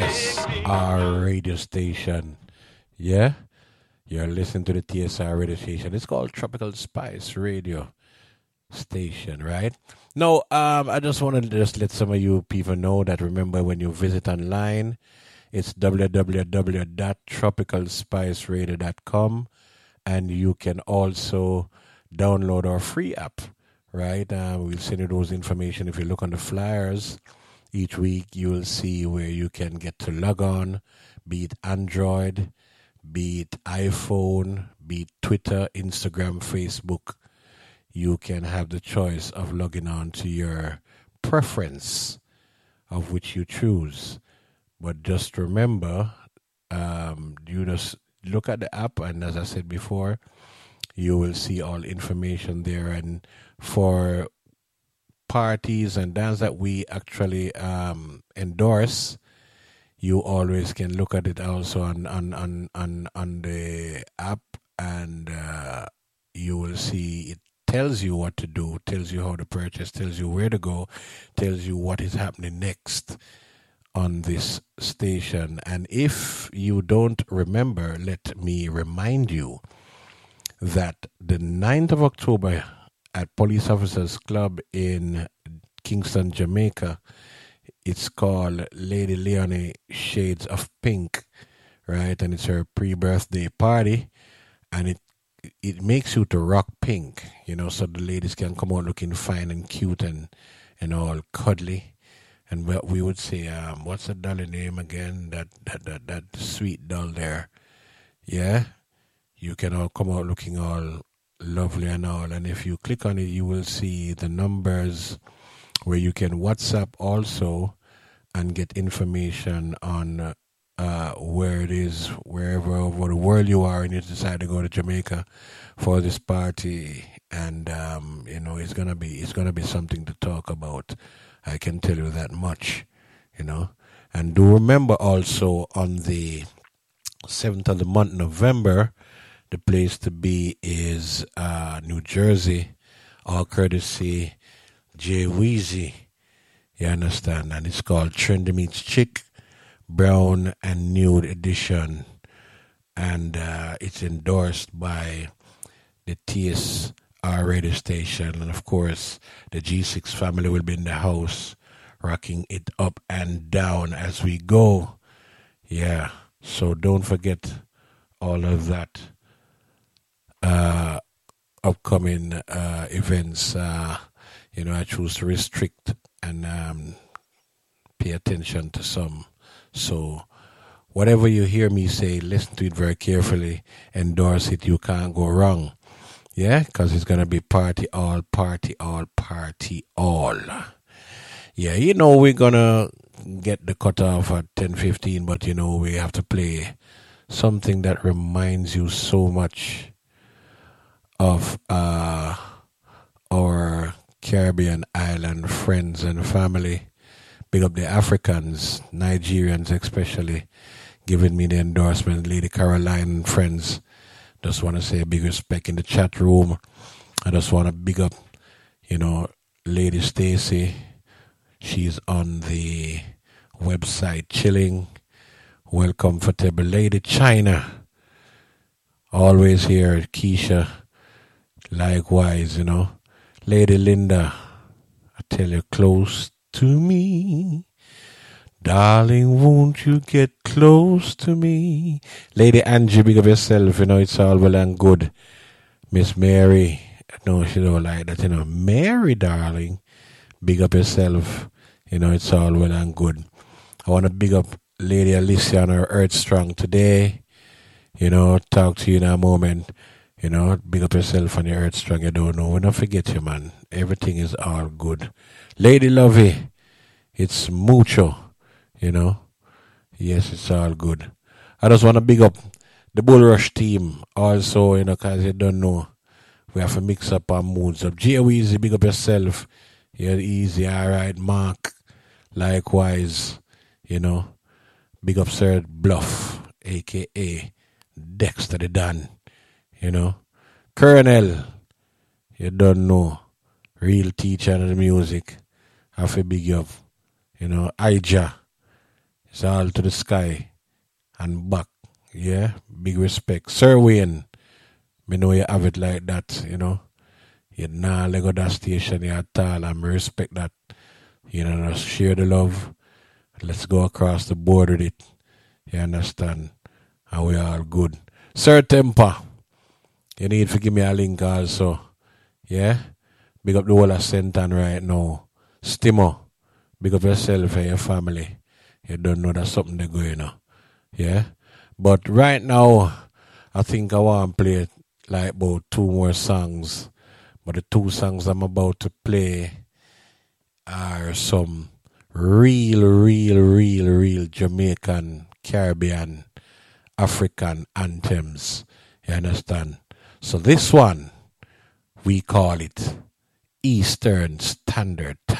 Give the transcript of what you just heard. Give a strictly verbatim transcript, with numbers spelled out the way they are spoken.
S R radio station. Yeah? You're listening to the T S R radio station. It's called Tropical Spice Radio Station, right? Now, um, I just wanted to just let some of you people know that remember when you visit online, it's w w w dot tropical spice radio dot com, and you can also download our free app, right? Uh, we'll send you those information. If you look on the flyers, each week you will see where you can get to log on, be it Android, be it iPhone, be it Twitter, Instagram, Facebook. You can have the choice of logging on to your preference of which you choose. But just remember, um, you just look at the app, and as I said before, you will see all information there. And for parties and dance that we actually um, endorse, you always can look at it also on on on on, on the app, and uh, you will see it tells you what to do, tells you how to purchase, tells you where to go, tells you what is happening next on this station. And if you don't remember, let me remind you that the ninth of October at Police Officers Club in Kingston, Jamaica, it's called Lady Leonie Shades of Pink, right? And it's her pre-birthday party, and it it makes you to rock pink, you know, so the ladies can come out looking fine and cute and, and all cuddly. And what we would say, um, what's the doll name again? That, that that that sweet doll there. Yeah? You can all come out looking all lovely and all. And if you click on it, you will see the numbers where you can WhatsApp also and get information on uh, where it is, wherever over the world you are, and you decide to go to Jamaica for this party. And, um, you know, it's going to be it's gonna be something to talk about. I can tell you that much, you know. And do remember also on the seventh of the month, November, the place to be is uh, New Jersey, all courtesy Jay Weezy. You understand? And it's called Trendy Meets Chick, Brown and Nude Edition. And uh, it's endorsed by the T S R radio station. And of course, the G six family will be in the house, rocking it up and down as we go. Yeah, so don't forget all of that. Uh, upcoming uh, events, uh, you know, I choose to restrict and um, pay attention to some. So whatever you hear me say, listen to it very carefully, endorse it, you can't go wrong. Yeah, because it's going to be party all, party all, party all. Yeah, you know, we're going to get the cutoff at ten fifteen, but, you know, we have to play something that reminds you so much of uh, our Caribbean island friends and family. Big up the Africans, Nigerians especially, giving me the endorsement. Lady Caroline and friends, just want to say a big respect in the chat room. I just want to big up, you know, Lady Stacy. She's on the website chilling. Well comfortable. Lady China, always here. Keisha, likewise, you know. Lady Linda, I tell you, close to me. Darling, won't you get close to me? Lady Angie, big up yourself, you know, it's all well and good. Miss Mary, no, she don't like that, you know. Mary, darling, big up yourself, you know, it's all well and good. I want to big up Lady Alicia on her Earth Strong today. You know, talk to you in a moment. You know, big up yourself on your Earth Strong. You don't know. We don't forget you, man. Everything is all good. Lady Lovey, it's mucho. You know, yes, it's all good. I just want to big up the Bull Rush team also, you know, because you don't know. We have to mix up our moods up. Jay Weezy, big up yourself. You're easy, all right. Mark, likewise, you know. Big up Sir Bluff, a k a. Dexter the Don, you know. Colonel, you don't know. Real teacher of the music. I have to big you up. You know, Ija, It's all to the sky and back. Yeah, big respect. Sir Wayne, me know you have it like that, you know. You nah lego that station you at all, and me respect that. You know, just share the love. Let's go across the board with it. You understand? And we all good. Sir Temper, you need to give me a link also. Yeah? Big up the whole of Senton right now. Stimo, big up yourself and your family. You don't know that's something they're going on. Yeah? But right now, I think I want to play like about two more songs. But the two songs I'm about to play are some real, real, real, real Jamaican, Caribbean, African anthems. You understand? So this one, we call it Eastern Standard Time.